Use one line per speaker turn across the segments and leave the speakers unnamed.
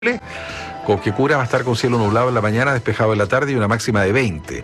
Coquecura va a estar con cielo nublado en la mañana, despejado en la tarde y una máxima de 20.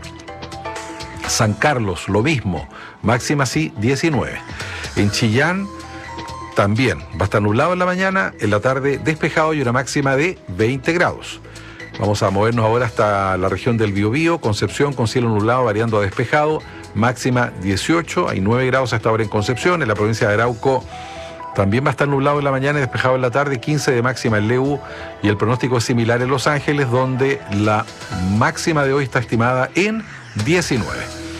San Carlos, lo mismo, máxima sí 19. En Chillán también va a estar nublado en la mañana, en la tarde despejado y una máxima de 20 grados. Vamos a movernos ahora hasta la región del Biobío, Concepción con cielo nublado variando a despejado, máxima 18, hay 9 grados hasta ahora en Concepción, en la provincia de Arauco también va a estar nublado en la mañana y despejado en la tarde, 15 de máxima en Leu, y el pronóstico es similar en Los Ángeles, donde la máxima de hoy está estimada en 19.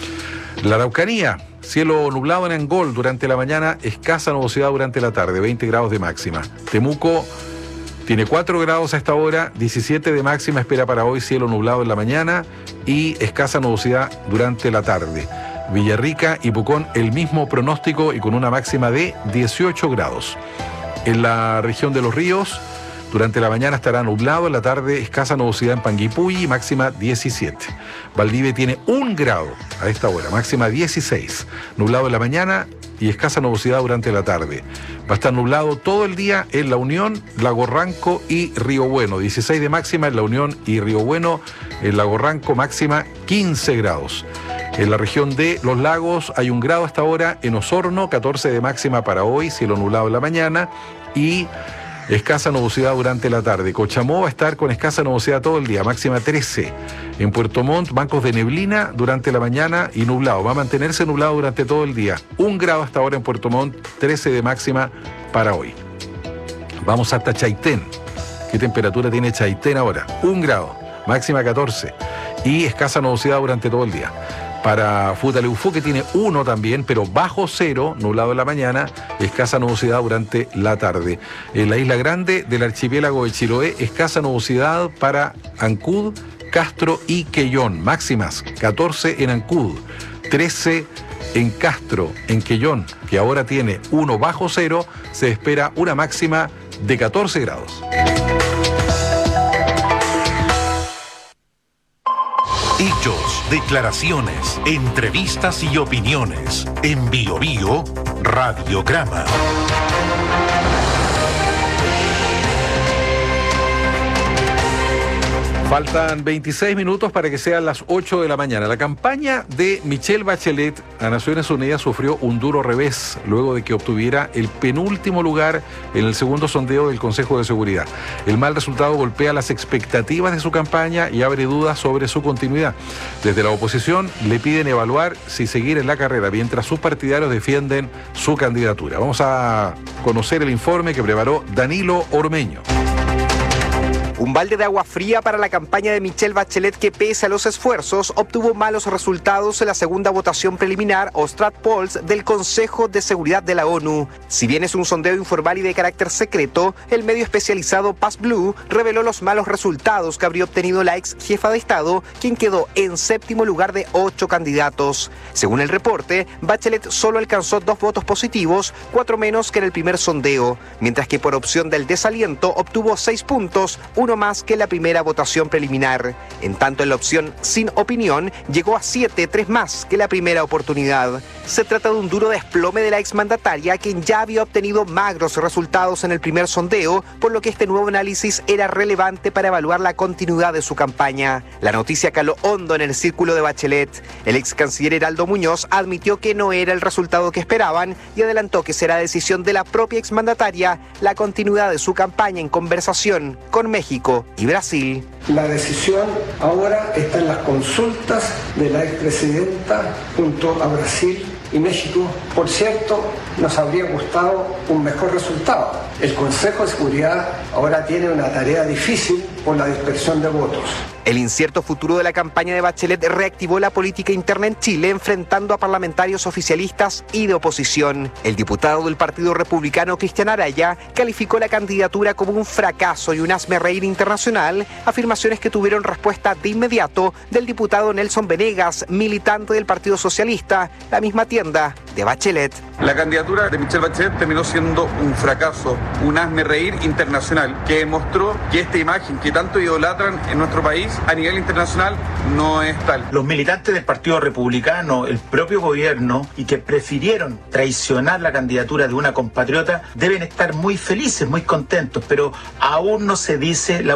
La Araucanía, cielo nublado en Angol durante la mañana, escasa nubosidad durante la tarde, 20 grados de máxima. Temuco tiene 4 grados a esta hora, 17 de máxima espera para hoy, cielo nublado en la mañana y escasa nubosidad durante la tarde. Villarrica y Pucón el mismo pronóstico y con una máxima de 18 grados. En la región de Los Ríos, durante la mañana estará nublado, en la tarde escasa nubosidad en Panguipulli, máxima 17. Valdivia tiene 1 grado a esta hora, máxima 16. Nublado en la mañana y escasa nubosidad durante la tarde. Va a estar nublado todo el día en La Unión, Lago Ranco y Río Bueno. 16 de máxima en La Unión y Río Bueno. En Lago Ranco máxima 15 grados. En la región de Los Lagos hay 1 grado hasta ahora. En Osorno, 14 de máxima para hoy, cielo nublado en la mañana y escasa nubosidad durante la tarde. Cochamó va a estar con escasa nubosidad todo el día, máxima 13. En Puerto Montt, bancos de neblina durante la mañana y nublado. Va a mantenerse nublado durante todo el día. 1 grado hasta ahora en Puerto Montt, 13 de máxima para hoy. Vamos hasta Chaitén. ¿Qué temperatura tiene Chaitén ahora? 1 grado, máxima 14. Y escasa nubosidad durante todo el día. Para Futaleufú, que tiene 1 también, pero bajo 0, nublado en la mañana, escasa nubosidad durante la tarde. En la isla grande del archipiélago de Chiloé, escasa nubosidad para Ancud, Castro y Quellón. Máximas, 14 en Ancud, 13 en Castro, en Quellón, que ahora tiene 1 bajo 0, se espera una máxima de 14 grados.
Hechos, declaraciones, entrevistas y opiniones. En Biobío, Radiograma.
Faltan 26 minutos para que sean las 8 de la mañana. La campaña de Michelle Bachelet a Naciones Unidas sufrió un duro revés luego de que obtuviera el penúltimo lugar en el segundo sondeo del Consejo de Seguridad. El mal resultado golpea las expectativas de su campaña y abre dudas sobre su continuidad. Desde la oposición le piden evaluar si seguir en la carrera, mientras sus partidarios defienden su candidatura. Vamos a conocer el informe que preparó Danilo Ormeño.
Un balde de agua fría para la campaña de Michelle Bachelet, que pese a los esfuerzos obtuvo malos resultados en la segunda votación preliminar o Strat Polls del Consejo de Seguridad de la ONU. Si bien es un sondeo informal y de carácter secreto, el medio especializado Pass Blue reveló los malos resultados que habría obtenido la ex jefa de Estado, quien quedó en 7º lugar de 8 candidatos. Según el reporte, Bachelet solo alcanzó 2 votos positivos, 4 menos que en el primer sondeo, mientras que por opción del desaliento obtuvo 6 puntos, 1 más que la primera votación preliminar. En tanto, en la opción sin opinión llegó a 7, 3 más que la primera oportunidad. Se trata de un duro desplome de la exmandataria, quien ya había obtenido magros resultados en el primer sondeo, por lo que este nuevo análisis era relevante para evaluar la continuidad de su campaña. La noticia caló hondo en el círculo de Bachelet. El ex canciller Heraldo Muñoz admitió que no era el resultado que esperaban y adelantó que será decisión de la propia exmandataria la continuidad de su campaña en conversación con México y Brasil.
La decisión ahora está en las consultas de la expresidenta junto a Brasil y México. Por cierto, nos habría gustado un mejor resultado. El Consejo de Seguridad ahora tiene una tarea difícil por la dispersión de votos.
El incierto futuro de la campaña de Bachelet reactivó la política interna en Chile, enfrentando a parlamentarios oficialistas y de oposición. El diputado del Partido Republicano, Cristian Araya, calificó la candidatura como un fracaso y un hazmerreír internacional, afirmaciones que tuvieron respuesta de inmediato del diputado Nelson Venegas, militante del Partido Socialista, la misma tienda de Bachelet.
La candidatura de Michelle Bachelet terminó siendo un fracaso, un hazmerreír internacional, que demostró que esta imagen que tanto idolatran en nuestro país a nivel internacional no es tal.
Los militantes del Partido Republicano, el propio gobierno, y que prefirieron traicionar la candidatura de una compatriota, deben estar muy felices, muy contentos, pero aún no se dice la